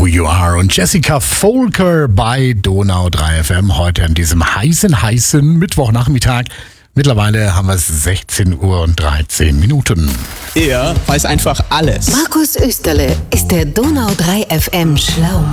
You Are und Jessica Volker bei Donau 3 FM heute an diesem heißen Mittwochnachmittag. Mittlerweile haben wir es 16 Uhr und 13 Minuten. Er weiß einfach alles. Markus Österle ist der Donau 3 FM Schlau.